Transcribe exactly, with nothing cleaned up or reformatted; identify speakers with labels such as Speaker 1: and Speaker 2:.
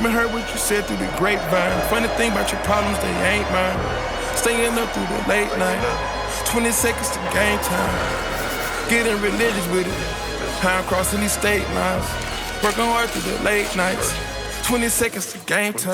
Speaker 1: Me heard what you said through the grapevine. Funny thing about your problems, they ain't mine. Staying up through the late night. twenty seconds to game time. Getting religious with it. Time crossing these state lines. Working hard through the late nights. twenty seconds to game time.